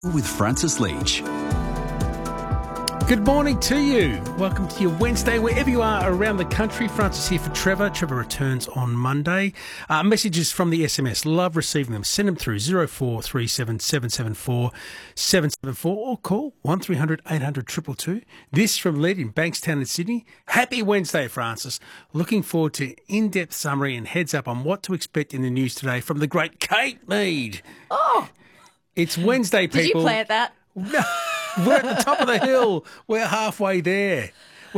with Francis Leach. Good morning to you. Welcome to your Wednesday, wherever you are around the country. Francis here for Trevor. Trevor returns on Monday. Messages from the SMS. Love receiving them. Send them through 0437 774 774 or call 1300 800 222. This from Led in Bankstown in Sydney. Happy Wednesday, Francis. Looking forward to in-depth summary and heads up on what to expect in the news today from the great Kate Mead. Oh! It's Wednesday, people. Did you plant that? No. We're at the top of the hill. We're halfway there.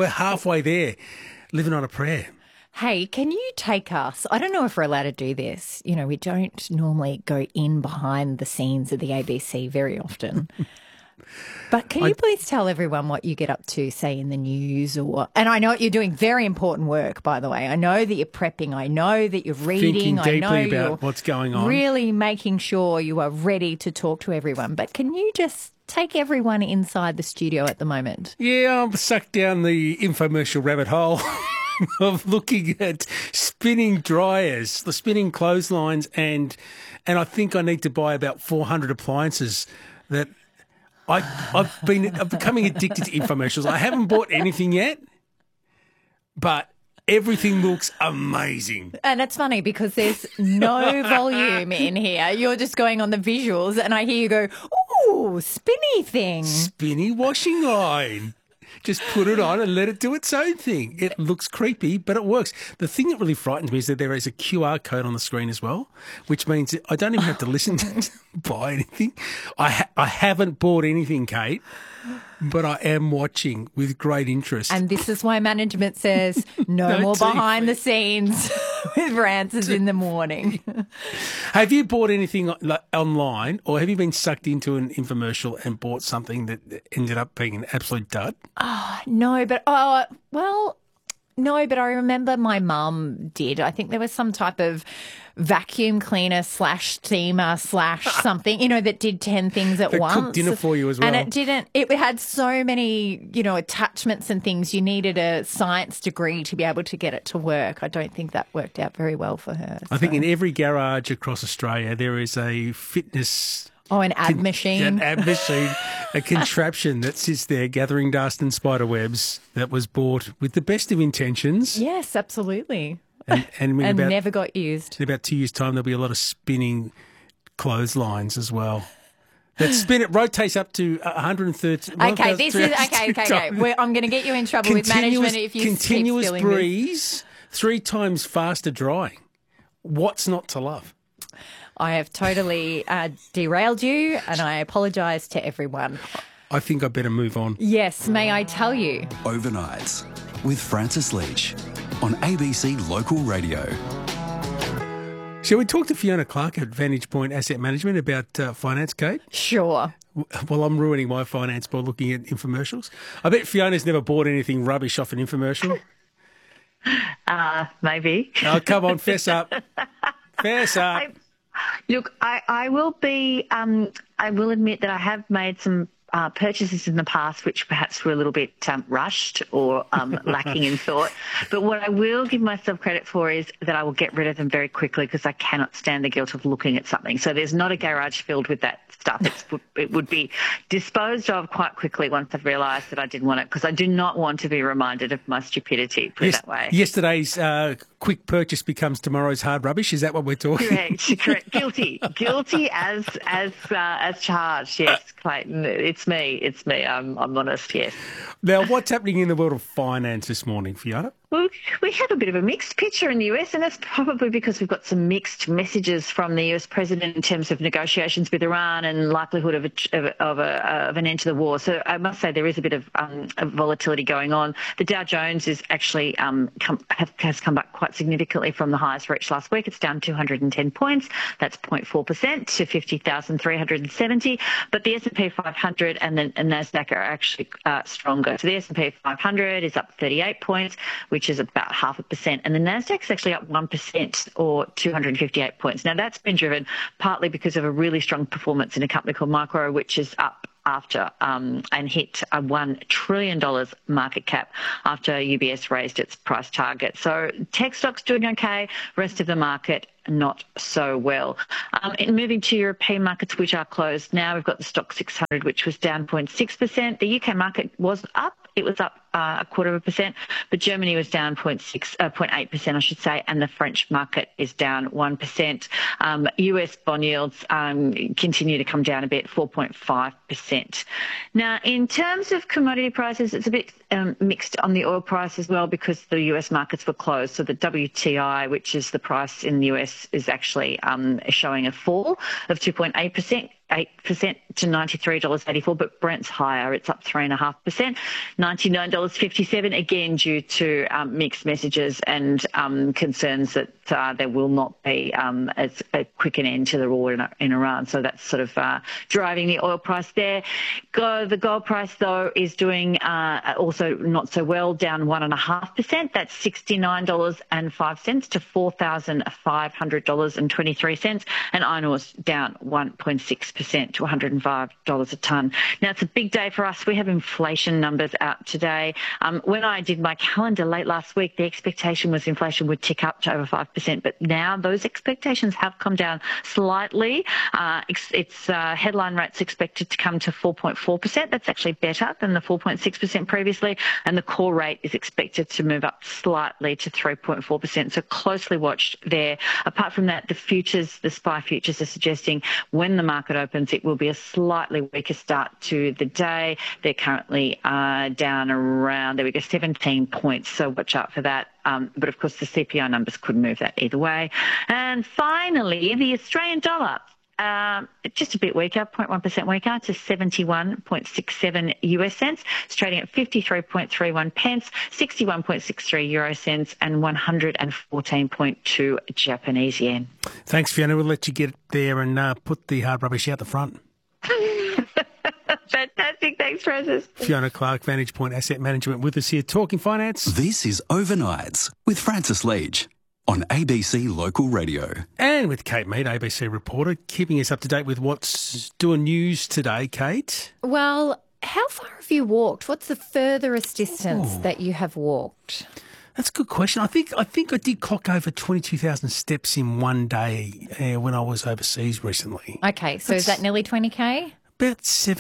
Living on a prayer. Hey, can you take us? I don't know if we're allowed to do this. You know, we don't normally go in behind the scenes of the ABC very often. But can you please tell everyone what you get up to, say, in the news or... And I know you're doing very important work, by the way. I know that you're prepping. I know that you're reading. Thinking deeply I know about you're what's going on. Really making sure you are ready to talk to everyone. But can you just take everyone inside the studio at the moment? Yeah, I'm sucked down the infomercial rabbit hole of looking at spinning dryers, the spinning clotheslines, and I think I need to buy about 400 appliances that... I'm becoming addicted to infomercials. I haven't bought anything yet, but everything looks amazing. And it's funny because there's no volume in here. You're just going on the visuals and I hear you go, ooh, spinny thing. Spinny washing line. Just put it on and let it do its own thing. It looks creepy, but it works. The thing that really frightens me is that there is a QR code on the screen as well, which means that I don't even have to listen to buy anything. I haven't bought anything, Kate, but I am watching with great interest. And this is why management says no more TV. behind the scenes with Francis in the morning. Have you bought anything online, or have you been sucked into an infomercial and bought something that ended up being an absolute dud? No, but I remember my mum did. I think there was some type of vacuum cleaner / steamer / something, you know, that did 10 things at once. Cooked dinner for you as well. And it had so many, you know, attachments and things. You needed a science degree to be able to get it to work. I don't think that worked out very well for her. I think in every garage across Australia there is a fitness... Oh, an ab machine. An ab machine, a contraption that sits there gathering dust and spider webs that was bought with the best of intentions. Yes, absolutely. And never got used. In about 2 years' time, there'll be a lot of spinning clotheslines as well. That spin, it rotates up to 130. Okay, this is okay. I'm going to get you in trouble with management if you continuous keep breeze, 3 times faster drying. What's not to love? I have totally derailed you, and I apologise to everyone. I think I better move on. Yes, may I tell you? Overnights with Francis Leach on ABC Local Radio. Shall we talk to Fiona Clark at Vantage Point Asset Management about finance, Kate? Sure. Well, I'm ruining my finance by looking at infomercials. I bet Fiona's never bought anything rubbish off an infomercial. Maybe. Oh, come on, fess up. Fess up. Look, I will be. I will admit that I have made some purchases in the past which perhaps were a little bit rushed or lacking in thought. But what I will give myself credit for is that I will get rid of them very quickly because I cannot stand the guilt of looking at something. So there's not a garage filled with that stuff. It would be disposed of quite quickly once I've realised that I didn't want it, because I do not want to be reminded of my stupidity, put it that way. Yesterday's quick purchase becomes tomorrow's hard rubbish. Is that what we're talking? Correct. Guilty as charged. Yes, Clayton. It's me. I'm honest. Yes. Now, what's happening in the world of finance this morning, Fiona? Well, we have a bit of a mixed picture in the US, and that's probably because we've got some mixed messages from the US president in terms of negotiations with Iran and likelihood of an end to the war. So I must say there is a bit of volatility going on. The Dow Jones is actually has come back quite significantly from the highs reached last week. It's down 210 points. That's 0.4% to 50,370. But the S&P 500 and NASDAQ are actually stronger. So the S&P 500 is up 38 points, which is about 0.5%, and the NASDAQ's actually up 1% or 258 points. Now, that's been driven partly because of a really strong performance in a company called Micro, which is up after and hit a $1 trillion market cap after UBS raised its price target. So tech stocks doing okay, rest of the market not so well. Moving to European markets, which are closed now, we've got the Stock 600, which was down 0.6%. The UK market was up. It was up 0.25%, but Germany was down 0.8%, I should say, and the French market is down 1%. US bond yields continue to come down a bit, 4.5%. Now, in terms of commodity prices, it's a bit mixed on the oil price as well because the US markets were closed. So the WTI, which is the price in the US, is actually showing a fall of 2.8%. 8% to $93.84, but Brent's higher. It's up 3.5%, $99.57, again due to mixed messages and concerns that there will not be as a quick an end to the war in Iran. So that's sort of driving the oil price there. The gold price, though, is doing also not so well, down 1.5%. That's $69.05 to $4,500.23, and iron ore's down 1.6%. To $105 a tonne. Now, it's a big day for us. We have inflation numbers out today. When I did my calendar late last week, the expectation was inflation would tick up to over 5%, but now those expectations have come down slightly. Its headline rate's expected to come to 4.4%. That's actually better than the 4.6% previously, and the core rate is expected to move up slightly to 3.4%. So closely watched there. Apart from that, the futures, the SPI futures are suggesting when the market opens, it will be a slightly weaker start to the day. They're currently down around, 17 points, so watch out for that. But of course, the CPI numbers could move that either way. And finally, the Australian dollar. Just a bit weaker, 0.1% weaker to 71.67 US cents. It's trading at 53.31 pence, 61.63 euro cents, and 114.2 Japanese yen. Thanks, Fiona. We'll let you get there and put the hard rubbish out the front. Fantastic. Thanks, Francis. Fiona Clark, Vantage Point Asset Management, with us here talking finance. This is Overnights with Francis Leach on ABC Local Radio. And with Kate Mead, ABC reporter, keeping us up to date with what's doing news today. Kate? Well, how far have you walked? What's the furthest distance that you have walked? That's a good question. I think I did clock over 22,000 steps in one day when I was overseas recently. Okay, so is that nearly 20K? About 7